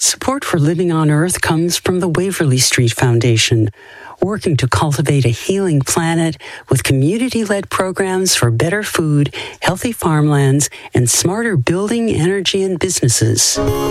Support for Living on Earth comes from the Waverly Street Foundation, working to cultivate a healing planet with community-led programs for better food, healthy farmlands, and smarter building, energy, and businesses.